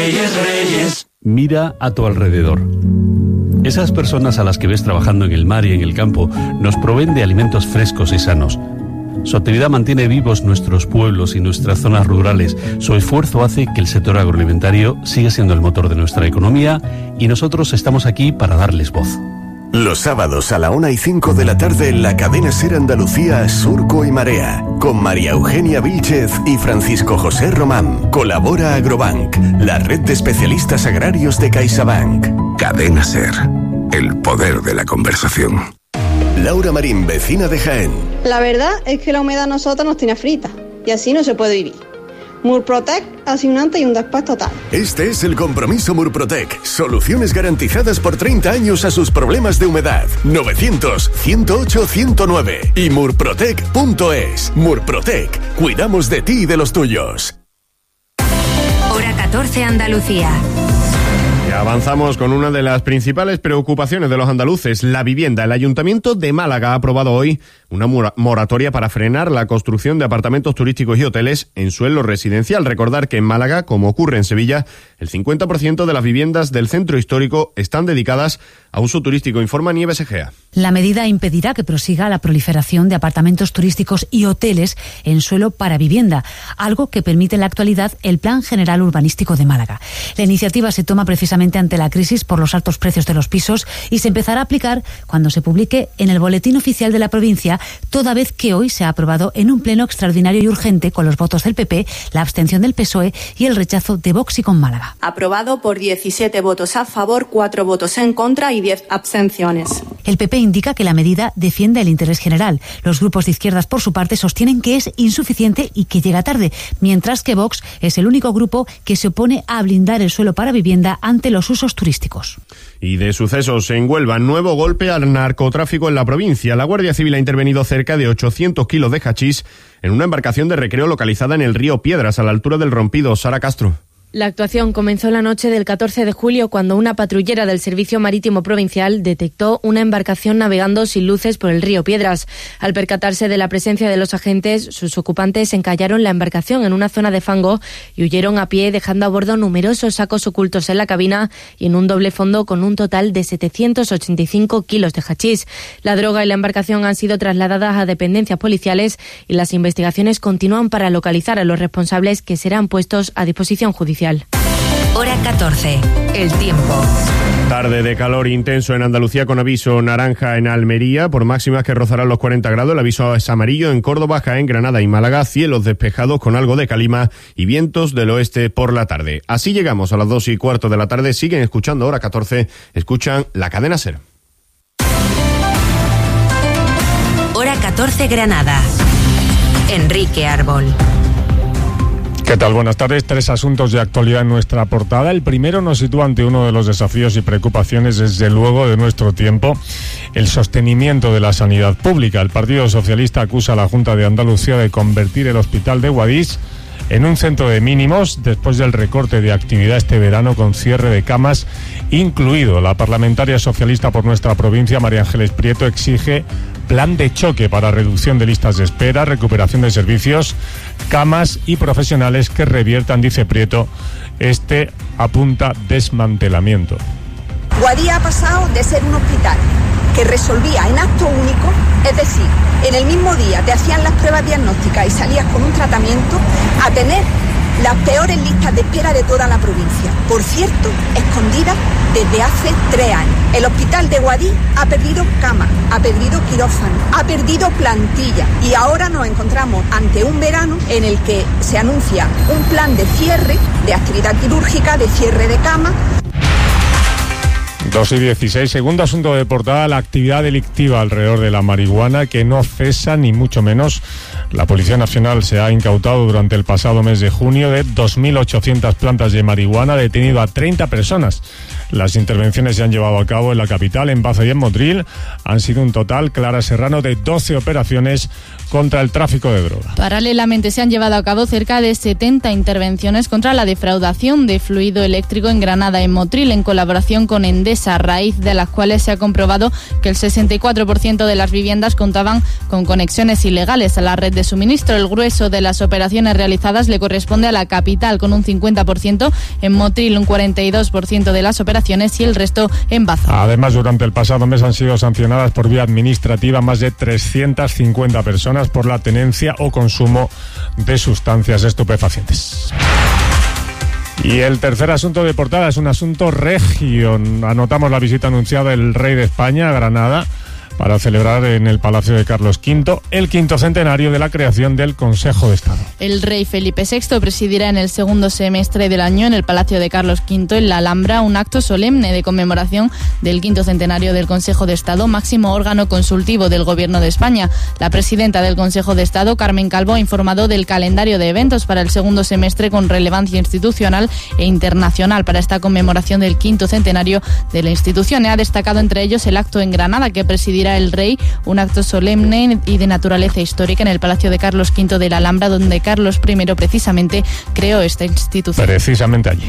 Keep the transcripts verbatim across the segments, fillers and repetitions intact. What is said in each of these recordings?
Reyes, Reyes. Mira a tu alrededor. Esas personas a las que ves trabajando en el mar y en el campo nos proveen de alimentos frescos y sanos. Su actividad mantiene vivos nuestros pueblos y nuestras zonas rurales. Su esfuerzo hace que el sector agroalimentario siga siendo el motor de nuestra economía y nosotros estamos aquí para darles voz. Los sábados a la una y cinco de la tarde en la cadena SER Andalucía, Surco y Marea, con María Eugenia Vílchez y Francisco José Román. Colabora Agrobank, la red de especialistas agrarios de CaixaBank. Cadena SER, el poder de la conversación. Laura Marín, vecina de Jaén. La verdad es que la humedad a nosotros nos tiene frita y así no se puede vivir. Murprotec hace un antes y un después total. Este es el compromiso Murprotec. Soluciones garantizadas por treinta años a sus problemas de humedad. novecientos, ciento ocho, ciento nueve y murprotec punto es. Murprotec. Cuidamos de ti y de los tuyos. Hora catorce Andalucía. Y avanzamos con una de las principales preocupaciones de los andaluces, la vivienda. El Ayuntamiento de Málaga ha aprobado hoy una moratoria para frenar la construcción de apartamentos turísticos y hoteles en suelo residencial. Recordar que en Málaga, como ocurre en Sevilla, el cincuenta por ciento de las viviendas del centro histórico están dedicadas a uso turístico, informa Nieves Egea. La medida impedirá que prosiga la proliferación de apartamentos turísticos y hoteles en suelo para vivienda, algo que permite en la actualidad el Plan General Urbanístico de Málaga. La iniciativa se toma precisamente ante la crisis por los altos precios de los pisos y se empezará a aplicar cuando se publique en el Boletín Oficial de la provincia, toda vez que hoy se ha aprobado en un pleno extraordinario y urgente con los votos del P P, la abstención del P S O E y el rechazo de Vox y Con Málaga. Aprobado por diecisiete votos a favor, cuatro votos en contra y diez abstenciones. El P P indica que la medida defiende el interés general. Los grupos de izquierdas, por su parte, sostienen que es insuficiente y que llega tarde, mientras que Vox es el único grupo que se opone a blindar el suelo para vivienda ante los usos turísticos. Y de sucesos en Huelva, nuevo golpe al narcotráfico en la provincia. La Guardia Civil ha intervenido cerca de ochocientos kilos de hachís en una embarcación de recreo localizada en el río Piedras, a la altura del Rompido. Sara Castro. La actuación comenzó la noche del catorce de julio cuando una patrullera del Servicio Marítimo Provincial detectó una embarcación navegando sin luces por el río Piedras. Al percatarse de la presencia de los agentes, sus ocupantes encallaron la embarcación en una zona de fango y huyeron a pie, dejando a bordo numerosos sacos ocultos en la cabina y en un doble fondo con un total de setecientos ochenta y cinco kilos de hachís. La droga y la embarcación han sido trasladadas a dependencias policiales y las investigaciones continúan para localizar a los responsables, que serán puestos a disposición judicial. Hora catorce. El tiempo. Tarde de calor intenso en Andalucía con aviso naranja en Almería por máximas que rozarán los cuarenta grados. El aviso es amarillo en Córdoba, Jaén, Granada y Málaga. Cielos despejados con algo de calima y vientos del oeste por la tarde. Así llegamos a las dos y cuarto de la tarde. Siguen escuchando Hora catorce. Escuchan la cadena SER. Hora catorce Granada. Enrique Árbol. ¿Qué tal? Buenas tardes. Tres asuntos de actualidad en nuestra portada. El primero nos sitúa ante uno de los desafíos y preocupaciones, desde luego, de nuestro tiempo: el sostenimiento de la sanidad pública. El Partido Socialista acusa a la Junta de Andalucía de convertir el hospital de Guadix en un centro de mínimos después del recorte de actividad este verano con cierre de camas incluido. La parlamentaria socialista por nuestra provincia, María Ángeles Prieto, exige plan de choque para reducción de listas de espera, recuperación de servicios, camas y profesionales que reviertan, dice Prieto. Este apunta desmantelamiento. Guadix ha pasado de ser un hospital que resolvía en acto único, es decir, en el mismo día te hacían las pruebas diagnósticas y salías con un tratamiento, a tener las peores listas de espera de toda la provincia. Por cierto, escondidas desde hace tres años. El hospital de Guadix ha perdido camas, ha perdido quirófano, ha perdido plantilla y ahora nos encontramos ante un verano en el que se anuncia un plan de cierre de actividad quirúrgica, de cierre de camas. dos y dieciséis, segundo asunto de portada, la actividad delictiva alrededor de la marihuana, que no cesa ni mucho menos. La Policía Nacional se ha incautado durante el pasado mes de junio de dos mil ochocientas plantas de marihuana, detenido a treinta personas. Las intervenciones se han llevado a cabo en la capital, en Baza y en Motril. Han sido un total, Clara Serrano, de doce operaciones contra el tráfico de droga. Paralelamente se han llevado a cabo cerca de setenta intervenciones contra la defraudación de fluido eléctrico en Granada y Motril, en colaboración con Endesa, a raíz de las cuales se ha comprobado que el sesenta y cuatro por ciento de las viviendas contaban con conexiones ilegales a la red de suministro. El grueso de las operaciones realizadas le corresponde a la capital, con un cincuenta por ciento, en Motril un cuarenta y dos por ciento de las operaciones y el resto en Baza. Además, durante el pasado mes han sido sancionadas por vía administrativa más de trescientas cincuenta personas por la tenencia o consumo de sustancias estupefacientes. Y el tercer asunto de portada es un asunto regio. Anotamos la visita anunciada del rey de España a Granada para celebrar en el Palacio de Carlos quinto el quinto centenario de la creación del Consejo de Estado. El rey Felipe sexto presidirá en el segundo semestre del año en el Palacio de Carlos quinto, en la Alhambra, un acto solemne de conmemoración del quinto centenario del Consejo de Estado, máximo órgano consultivo del Gobierno de España. La presidenta del Consejo de Estado, Carmen Calvo, ha informado del calendario de eventos para el segundo semestre con relevancia institucional e internacional para esta conmemoración del quinto centenario de la institución. Ha destacado entre ellos el acto en Granada que presidirá el rey, un acto solemne y de naturaleza histórica en el Palacio de Carlos quinto de la Alhambra, donde Carlos primero precisamente creó esta institución. Precisamente allí.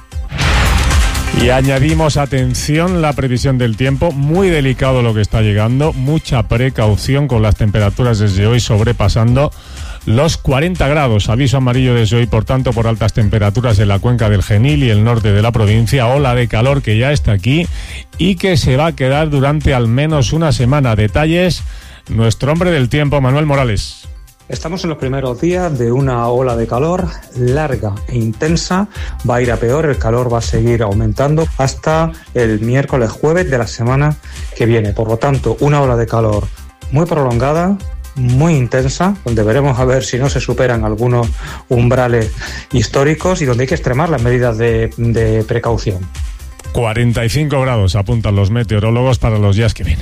Y añadimos, atención, la previsión del tiempo, muy delicado lo que está llegando, mucha precaución con las temperaturas desde hoy sobrepasando los cuarenta grados. Aviso amarillo desde hoy, por tanto, por altas temperaturas en la cuenca del Genil y el norte de la provincia. Ola de calor que ya está aquí y que se va a quedar durante al menos una semana. Detalles, nuestro hombre del tiempo, Manuel Morales. Estamos en los primeros días de una ola de calor larga e intensa. Va a ir a peor, el calor va a seguir aumentando hasta el miércoles, jueves de la semana que viene. Por lo tanto, una ola de calor muy prolongada, muy intensa, donde veremos a ver si no se superan algunos umbrales históricos y donde hay que extremar las medidas de, de precaución. cuarenta y cinco grados apuntan los meteorólogos para los días que vienen.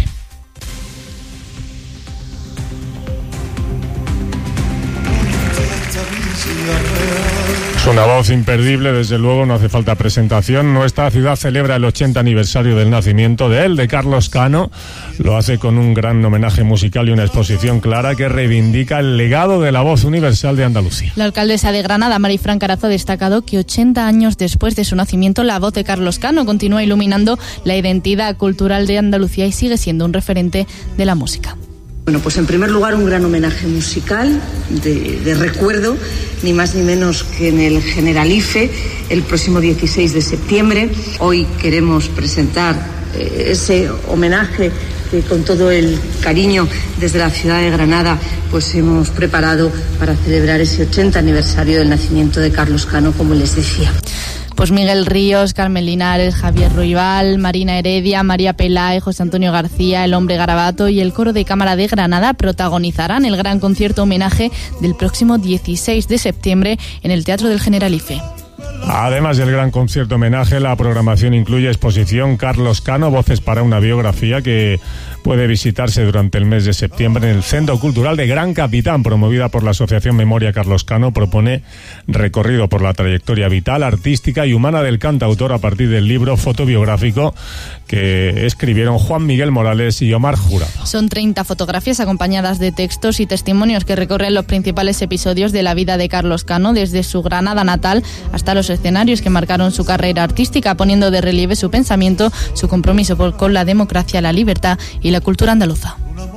Es una voz imperdible, desde luego, no hace falta presentación. Nuestra ciudad celebra el ochenta aniversario del nacimiento de él, de Carlos Cano. Lo hace con un gran homenaje musical y una exposición clara que reivindica el legado de la voz universal de Andalucía. La alcaldesa de Granada, Marifran Carazo, ha destacado que ochenta años después de su nacimiento, la voz de Carlos Cano continúa iluminando la identidad cultural de Andalucía y sigue siendo un referente de la música. Bueno, pues en primer lugar un gran homenaje musical de, de recuerdo, ni más ni menos que en el Generalife, el próximo dieciséis de septiembre. Hoy queremos presentar eh, ese homenaje que con todo el cariño desde la ciudad de Granada pues hemos preparado para celebrar ese ochenta aniversario del nacimiento de Carlos Cano, como les decía. Pues Miguel Ríos, Carmen Linares, Javier Ruibal, Marina Heredia, María Pelay, José Antonio García, el Hombre Garabato y el Coro de Cámara de Granada protagonizarán el gran concierto homenaje del próximo dieciséis de septiembre en el Teatro del Generalife. Además del gran concierto homenaje, la programación incluye exposición Carlos Cano, Voces para una biografía, que puede visitarse durante el mes de septiembre en el Centro Cultural de Gran Capitán, promovida por la Asociación Memoria Carlos Cano. Propone recorrido por la trayectoria vital, artística y humana del cantautor a partir del libro fotobiográfico que escribieron Juan Miguel Morales y Omar Jurado. Son treinta fotografías acompañadas de textos y testimonios que recorren los principales episodios de la vida de Carlos Cano, desde su Granada natal hasta los escenarios que marcaron su carrera artística, poniendo de relieve su pensamiento, su compromiso por, con la democracia, la libertad y la cultura andaluza.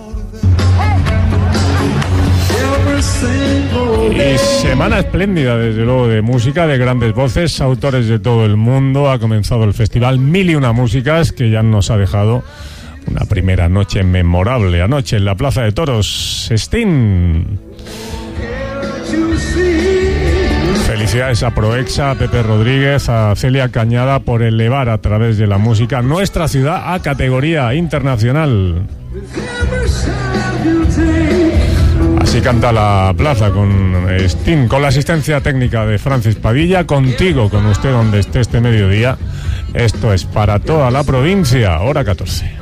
Y semana espléndida, desde luego, de música, de grandes voces, autores de todo el mundo. Ha comenzado el festival Mil y Una Músicas, que ya nos ha dejado una primera noche memorable. Anoche en la Plaza de Toros, Sting. Felicidades a Proexa, a Pepe Rodríguez, a Celia Cañada por elevar a través de la música nuestra ciudad a categoría internacional. Así canta la plaza con Sting, con la asistencia técnica de Francis Padilla, contigo, con usted donde esté este mediodía. Esto es para toda la provincia, hora catorce.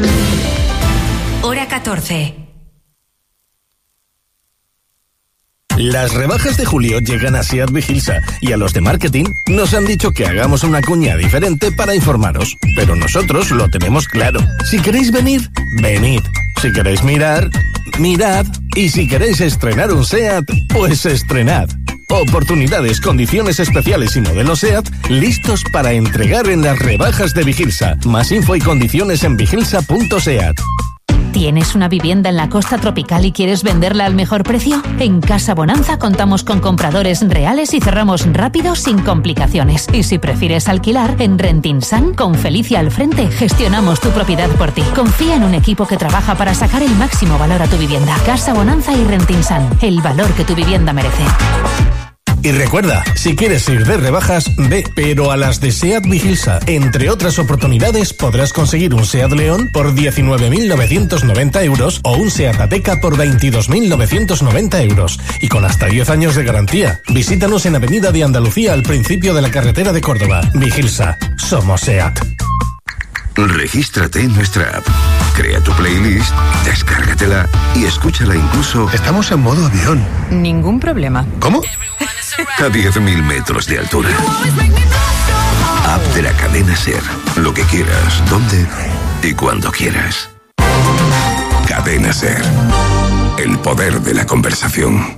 Hora catorce. Las rebajas de julio llegan a SEAT Vigilsa y a los de marketing nos han dicho que hagamos una cuña diferente para informaros. Pero nosotros lo tenemos claro. Si queréis venir, venid. Si queréis mirar, mirad. Y si queréis estrenar un SEAT, pues estrenad. Oportunidades, condiciones especiales y modelos SEAT listos para entregar en las rebajas de Vigilsa. Más info y condiciones en vigilsa punto seat. ¿Tienes una vivienda en la costa tropical y quieres venderla al mejor precio? En Casa Bonanza contamos con compradores reales y cerramos rápido sin complicaciones. Y si prefieres alquilar, en Rentinsan, con Felicia al frente, gestionamos tu propiedad por ti. Confía en un equipo que trabaja para sacar el máximo valor a tu vivienda. Casa Bonanza y Rentinsan, el valor que tu vivienda merece. Y recuerda, si quieres ir de rebajas, ve, pero a las de SEAT Vigilsa. Entre otras oportunidades, podrás conseguir un SEAT León por diecinueve mil novecientos noventa euros o un SEAT Ateca por veintidós mil novecientos noventa euros. Y con hasta diez años de garantía. Visítanos en Avenida de Andalucía, al principio de la carretera de Córdoba. Vigilsa, somos SEAT. Regístrate en nuestra app. Crea tu playlist, descárgatela y escúchala incluso... Estamos en modo avión. Ningún problema. ¿Cómo? A diez mil metros de altura. App de la cadena SER. Lo que quieras, dónde y cuando quieras. Cadena SER. El poder de la conversación.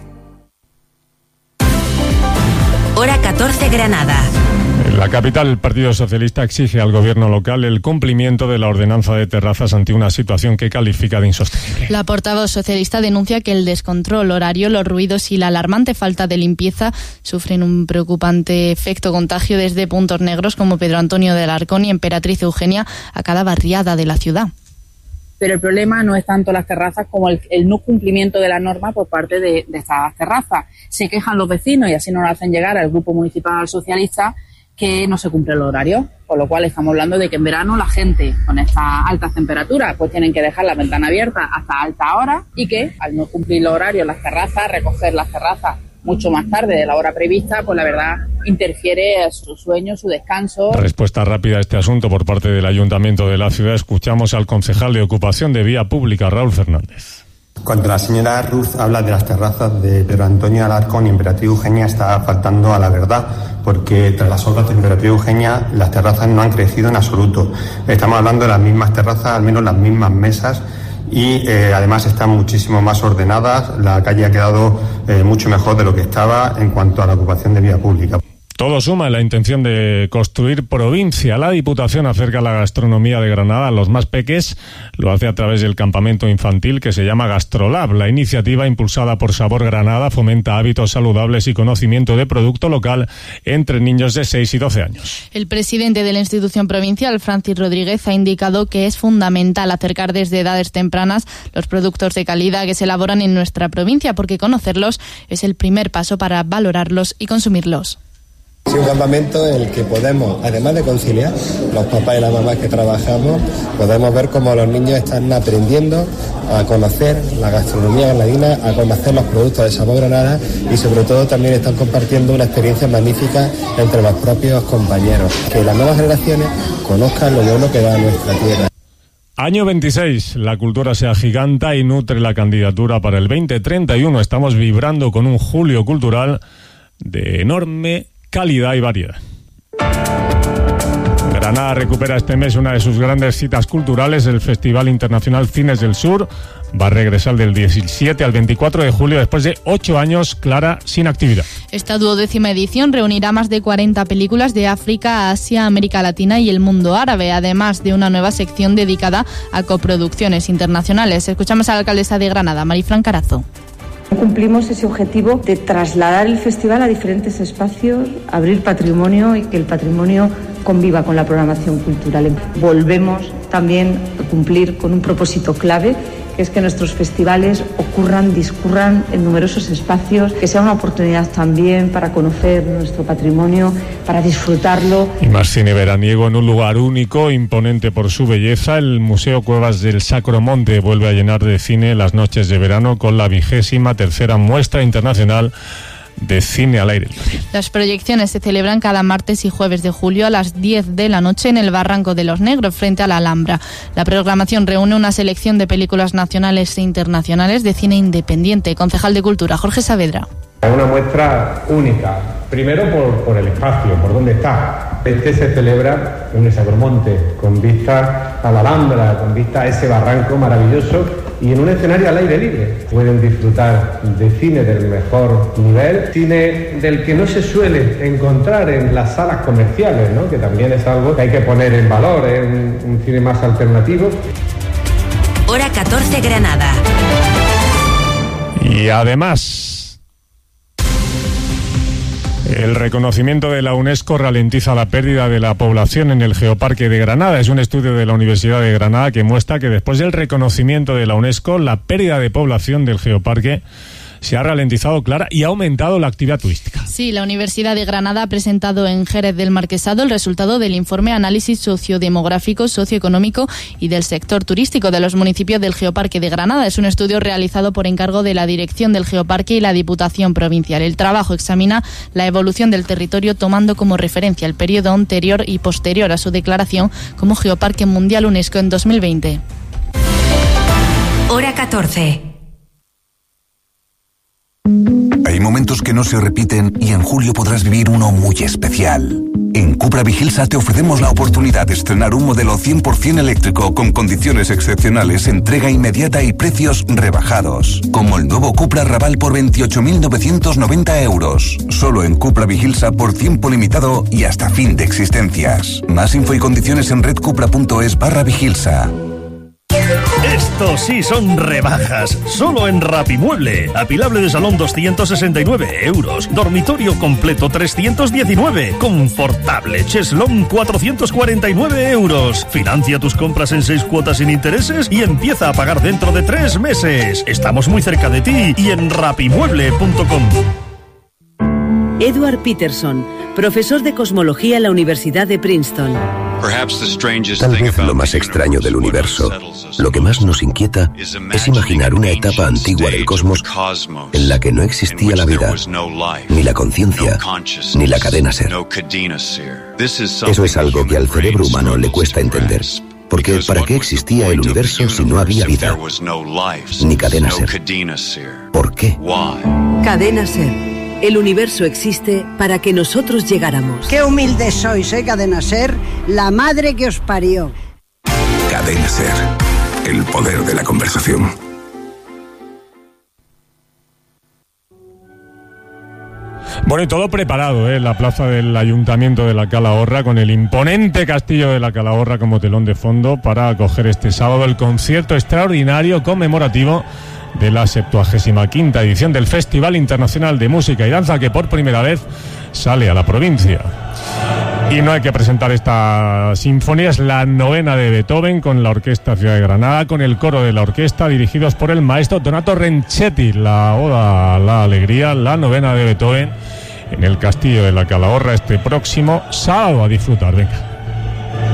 Hora catorce, Granada. En la capital, el Partido Socialista exige al gobierno local el cumplimiento de la ordenanza de terrazas ante una situación que califica de insostenible. La portavoz socialista denuncia que el descontrol horario, los ruidos y la alarmante falta de limpieza sufren un preocupante efecto contagio desde puntos negros como Pedro Antonio del Arcón y Emperatriz Eugenia a cada barriada de la ciudad. Pero el problema no es tanto las terrazas como el, el no cumplimiento de la norma por parte de, de estas terrazas. Se quejan los vecinos y así nos lo hacen llegar al Grupo Municipal Socialista que no se cumple el horario, con lo cual estamos hablando de que en verano la gente con estas altas temperaturas pues tienen que dejar la ventana abierta hasta alta hora y que al no cumplir el horario las terrazas, recoger las terrazas mucho más tarde de la hora prevista, pues la verdad interfiere a su sueño, su descanso. Respuesta rápida a este asunto por parte del Ayuntamiento de la ciudad. Escuchamos al concejal de Ocupación de Vía Pública, Raúl Fernández. Cuando la señora Ruz habla de las terrazas de Pedro Antonio Alarcón y Emperatriz Eugenia, está faltando a la verdad, porque tras las obras de Emperatriz Eugenia las terrazas no han crecido en absoluto. Estamos hablando de las mismas terrazas, al menos las mismas mesas, y eh, además están muchísimo más ordenadas. La calle ha quedado eh, mucho mejor de lo que estaba en cuanto a la ocupación de vía pública. Todo suma en la intención de construir provincia. La Diputación acerca la gastronomía de Granada a los más peques. Lo hace a través del campamento infantil que se llama Gastrolab. La iniciativa, impulsada por Sabor Granada, fomenta hábitos saludables y conocimiento de producto local entre niños de seis y doce años. El presidente de la institución provincial, Francis Rodríguez, ha indicado que es fundamental acercar desde edades tempranas los productos de calidad que se elaboran en nuestra provincia, porque conocerlos es el primer paso para valorarlos y consumirlos. Es un campamento en el que podemos, además de conciliar, los papás y las mamás que trabajamos, podemos ver cómo los niños están aprendiendo a conocer la gastronomía granadina, a conocer los productos de Sabor Granada y sobre todo también están compartiendo una experiencia magnífica entre los propios compañeros. Que las nuevas generaciones conozcan lo bueno que da nuestra tierra. Año veintiséis, la cultura se agiganta y nutre la candidatura para el veinte treinta y uno. Estamos vibrando con un julio cultural de enorme calidad y variedad. Granada recupera este mes una de sus grandes citas culturales, el Festival Internacional Cines del Sur. Va a regresar del diecisiete al veinticuatro de julio después de ocho años, Clara, sin actividad. Esta duodécima edición reunirá más de cuarenta películas de África, Asia, América Latina y el mundo árabe, además de una nueva sección dedicada a coproducciones internacionales. Escuchamos a la alcaldesa de Granada, Marifran Carazo. Cumplimos ese objetivo de trasladar el festival a diferentes espacios, abrir patrimonio y que el patrimonio conviva con la programación cultural. Volvemos también a cumplir con un propósito clave, que es que nuestros festivales ocurran, discurran en numerosos espacios, que sea una oportunidad también para conocer nuestro patrimonio, para disfrutarlo. Y más cine veraniego en un lugar único, imponente por su belleza. El Museo Cuevas del Sacromonte vuelve a llenar de cine las noches de verano con la vigésima tercera muestra internacional de cine al aire libre. Las proyecciones se celebran cada martes y jueves de julio a las diez de la noche en el Barranco de los Negros, frente a la Alhambra. La programación reúne una selección de películas nacionales e internacionales de cine independiente. Concejal de Cultura, Jorge Saavedra. Es una muestra única, primero por, por el espacio, por dónde está. Este se celebra en ese agromonte, con vista a la Alhambra, con vista a ese barranco maravilloso y en un escenario al aire libre. Pueden disfrutar de cine del mejor nivel, cine del que no se suele encontrar en las salas comerciales, ¿no? Que también es algo que hay que poner en valor, es un, un cine más alternativo. Hora catorce, Granada. Y además, el reconocimiento de la UNESCO ralentiza la pérdida de la población en el Geoparque de Granada. Es un estudio de la Universidad de Granada que muestra que después del reconocimiento de la UNESCO, la pérdida de población del Geoparque se ha ralentizado, Clara, y ha aumentado la actividad turística. Sí, la Universidad de Granada ha presentado en Jerez del Marquesado el resultado del informe Análisis Sociodemográfico, Socioeconómico y del Sector Turístico de los municipios del Geoparque de Granada. Es un estudio realizado por encargo de la Dirección del Geoparque y la Diputación Provincial. El trabajo examina la evolución del territorio tomando como referencia el periodo anterior y posterior a su declaración como Geoparque Mundial UNESCO en dos mil veinte. Hora catorce. Hay momentos que no se repiten y en julio podrás vivir uno muy especial. En Cupra Vigilsa te ofrecemos la oportunidad de estrenar un modelo cien por ciento eléctrico con condiciones excepcionales, entrega inmediata y precios rebajados. Como el nuevo Cupra Raval por veintiocho mil novecientos noventa euros. Solo en Cupra Vigilsa por tiempo limitado y hasta fin de existencias. Más info y condiciones en redcupra.es barra Vigilsa. Estos sí son rebajas, solo en Rapimueble. Apilable de salón doscientos sesenta y nueve euros, dormitorio completo trescientos diecinueve, confortable cheslón cuatrocientos cuarenta y nueve euros. Financia tus compras en seis cuotas sin intereses y empieza a pagar dentro de tres meses. Estamos muy cerca de ti y en rapimueble punto com. Edward Peterson, profesor de cosmología en la Universidad de Princeton. Tal vez lo más extraño del universo, lo que más nos inquieta, es imaginar una etapa antigua del cosmos en la que no existía la vida, ni la conciencia, ni la cadena ser. Eso es algo que al cerebro humano le cuesta entender. Porque ¿para qué existía el universo si no había vida? Ni cadena ser. ¿Por qué? Cadena Ser. El universo existe para que nosotros llegáramos. Qué humildes sois, ¿eh, Cadena Ser? La madre que os parió. Cadena Ser. El poder de la conversación. Bueno, y todo preparado, ¿eh? La plaza del Ayuntamiento de la Calahorra, con el imponente castillo de la Calahorra como telón de fondo para acoger este sábado el concierto extraordinario conmemorativo de la septuagésima quinta edición del Festival Internacional de Música y Danza, que por primera vez sale a la provincia. Y no hay que presentar esta sinfonía, es la novena de Beethoven, con la Orquesta Ciudad de Granada, con el coro de la orquesta, dirigidos por el maestro Donato Renchetti. La Oda a la Alegría, la novena de Beethoven, en el Castillo de la Calahorra este próximo sábado. A disfrutar, venga.